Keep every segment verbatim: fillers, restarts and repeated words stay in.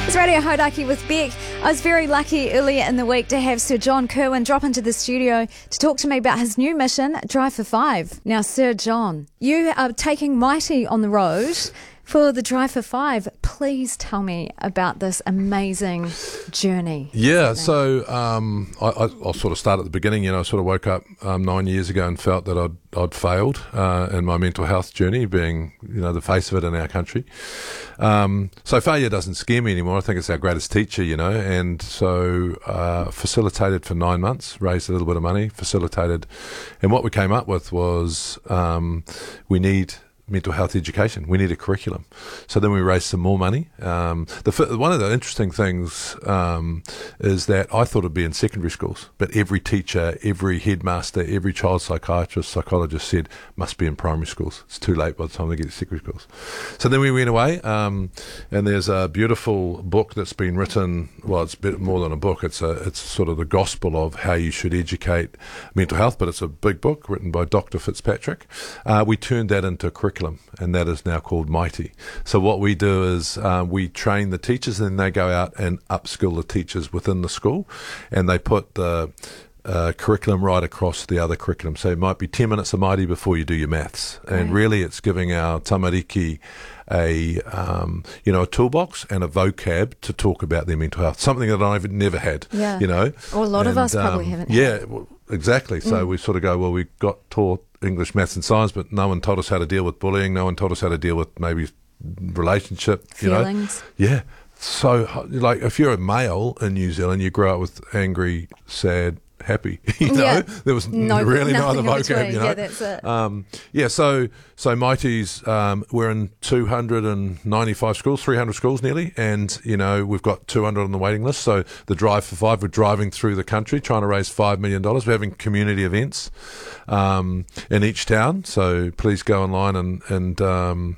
It's Radio Hodaki with Beck. I was very lucky earlier in the week to have Sir John Kirwan drop into the studio to talk to me about his new mission, Drive for Five. Now, Sir John, you are taking Mighty on the road for the Drive for Five. Please tell me about this amazing journey. Yeah, so um, I, I, I'll sort of start at the beginning. You know, I sort of woke up um, nine years ago and felt that I'd, I'd failed uh, in my mental health journey, being, you know, the face of it in our country. Um, so failure doesn't scare me anymore. I think it's our greatest teacher, you know, and so uh, facilitated for nine months, raised a little bit of money, facilitated, and what we came up with was um, we need mental health education. We need a curriculum. So then we raised some more money. Um, the one of the interesting things um, is that I thought it'd be in secondary schools, but every teacher, every headmaster, every child psychiatrist, psychologist said must be in primary schools. It's too late by the time they get to secondary schools. So then we went away, um, and there's a beautiful book that's been written. Well, it's a bit more than a book. It's a it's sort of the gospel of how you should educate mental health, but it's a big book written by Doctor Fitzpatrick. Uh, we turned that into a curriculum, and that is now called Mighty. So what we do is uh, we train the teachers, and then they go out and upskill the teachers within the school, and they put the uh, curriculum right across the other curriculum. So it might be ten minutes of Mighty before you do your maths, and right. really it's giving our tamariki a um, you know a toolbox and a vocab to talk about their mental health, something that I've never had. Yeah. You know, or a lot and, of us probably um, haven't. Yeah, had. well, exactly. So mm. we sort of go, well, we got taught English, maths and science, but no one told us how to deal with bullying. No one told us how to deal with maybe relationship, feelings. You know? Yeah. So, like, if you're a male in New Zealand, you grow up with angry, sad, happy. You know, yeah. there was no, really no other vocab. You know, yeah, that's it. Um, yeah. So, so Mighty's, um, we're in two hundred ninety-five schools, three hundred schools nearly, and you know we've got two hundred on the waiting list. So the Drive for Five, we're driving through the country trying to raise five million dollars. We're having community events um, in each town. So please go online and and um,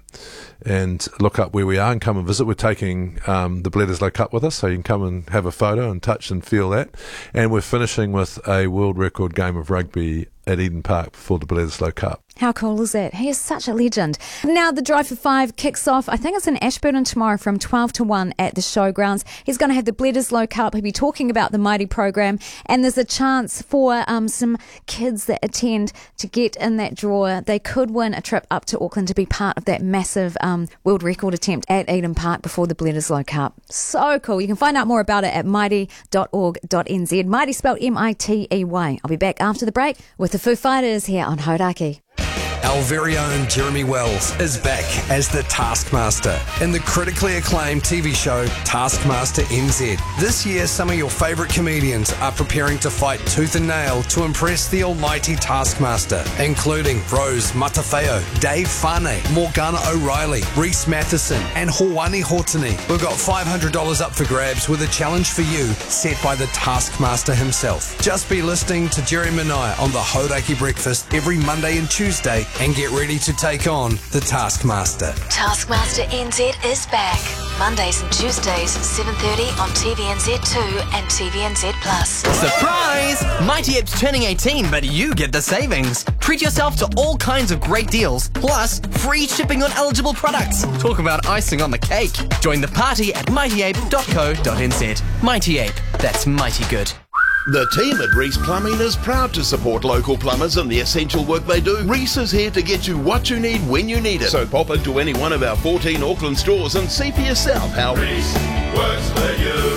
and look up where we are and come and visit. We're taking um, the Bledisloe Cup with us, so you can come and have a photo and touch and feel that. And we're finishing with a world record game of rugby at Eden Park before the Bledisloe Cup. How cool is that? He is such a legend. Now the Drive for Five kicks off, I think it's in Ashburton tomorrow from twelve to one at the showgrounds. He's going to have the Bledisloe Cup. He'll be talking about the Mighty program, and there's a chance for um, some kids that attend to get in that draw. They could win a trip up to Auckland to be part of that massive um, world record attempt at Eden Park before the Bledisloe Cup. So cool. You can find out more about it at mighty dot org dot n z. Mighty spelled M I T E Y. I'll be back after the break with the Foo Fighters here on Hodaki. Our very own Jeremy Wells is back as the Taskmaster in the critically acclaimed T V show Taskmaster N Z. This year, some of your favourite comedians are preparing to fight tooth and nail to impress the almighty Taskmaster, including Rose Matafeo, Dave Fane, Morgana O'Reilly, Reese Matheson and Hawani Hortony. We've got five hundred dollars up for grabs with a challenge for you set by the Taskmaster himself. Just be listening to Jeremy and I on the Hodaki Breakfast every Monday and Tuesday and get ready to take on the Taskmaster. Taskmaster N Z is back. Mondays and Tuesdays, seven thirty on T V N Z two and T V N Z Plus. Surprise! Mighty Ap's turning eighteen, but you get the savings. Treat yourself to all kinds of great deals, plus free shipping on eligible products. Talk about icing on the cake. Join the party at mighty ape dot co dot n z. Mighty Ape, that's mighty good. The team at Reese Plumbing is proud to support local plumbers and the essential work they do. Reese is here to get you what you need when you need it. So pop into any one of our fourteen Auckland stores and see for yourself how Reese works for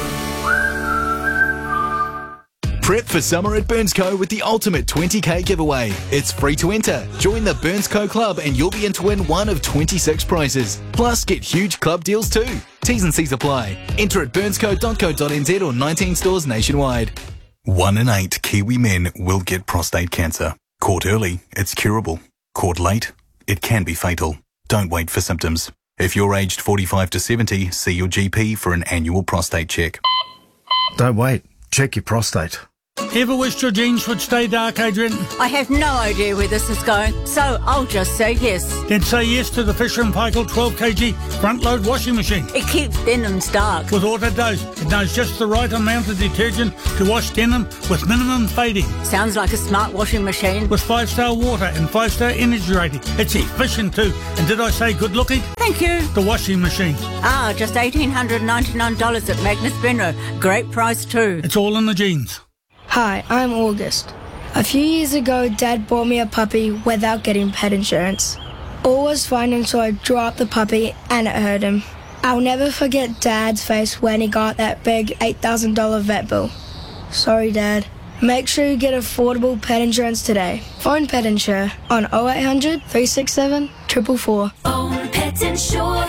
you. Prep for summer at Burnsco with the ultimate twenty K giveaway. It's free to enter. Join the Burnsco Club and you'll be in to win one of twenty-six prizes. Plus, get huge club deals too. T's and C's apply. Enter at burnsco dot co dot n z or nineteen stores nationwide. One in eight Kiwi men will get prostate cancer. Caught early, it's curable. Caught late, it can be fatal. Don't wait for symptoms. If you're aged forty-five to seventy, see your G P for an annual prostate check. Don't wait. Check your prostate. Ever wished your jeans would stay dark, Adrian? I have no idea where this is going, so I'll just say yes. Then say yes to the Fisher and Paykel twelve kilogram front-load washing machine. It keeps denims dark. With Auto Dose, it knows just the right amount of detergent to wash denim with minimum fading. Sounds like a smart washing machine. With five-star water and five-star energy rating. It's efficient too. And did I say good looking? Thank you. The washing machine. Ah, just one thousand eight hundred ninety-nine dollars at Magnus Benro. Great price too. It's all in the jeans. Hi, I'm August. A few years ago, Dad bought me a puppy without getting pet insurance. All was fine until I drew up the puppy and it hurt him. I'll never forget Dad's face when he got that big eight thousand dollars vet bill. Sorry, Dad. Make sure you get affordable pet insurance today. Phone Pet Insure on oh eight hundred, three six seven, four four four. Phone Pet Insure.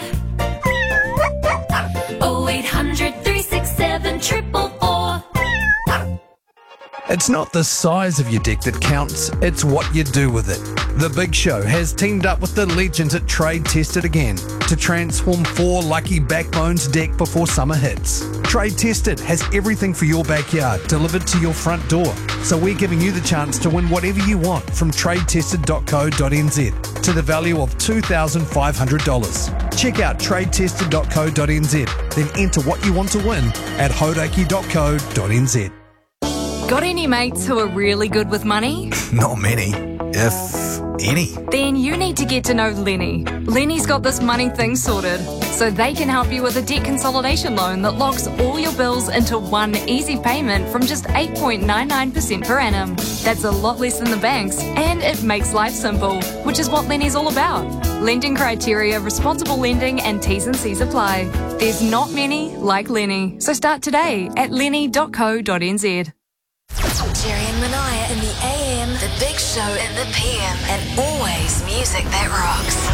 oh eight hundred, three six seven, four four four. It's not the size of your deck that counts, it's what you do with it. The Big Show has teamed up with the legends at Trade Tested again to transform four lucky Backbones deck before summer hits. Trade Tested has everything for your backyard delivered to your front door. So we're giving you the chance to win whatever you want from trade tested dot co dot n z to the value of two thousand five hundred dollars. Check out trade tested dot co dot n z, then enter what you want to win at hodaki dot co dot n z. Got any mates who are really good with money? Not many, if any. Then you need to get to know Lenny. Lenny's got this money thing sorted, so they can help you with a debt consolidation loan that locks all your bills into one easy payment from just eight point nine nine percent per annum. That's a lot less than the banks, and it makes life simple, which is what Lenny's all about. Lending criteria, responsible lending, and T's and C's apply. There's not many like Lenny, so start today at lenny dot co dot n z. Jerry and Manaya in the A M, the Big Show in the P M, and always music that rocks.